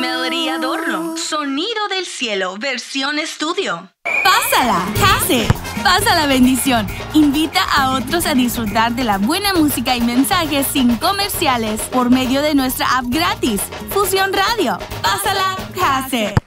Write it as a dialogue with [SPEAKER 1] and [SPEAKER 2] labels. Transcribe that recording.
[SPEAKER 1] Melody Adorno, Sonido del Cielo, versión estudio.
[SPEAKER 2] Pásala, Case. Pasa la bendición. Invita a otros a disfrutar de la buena música y mensajes sin comerciales por medio de nuestra app gratis, Fusión Radio. Pásala, Case.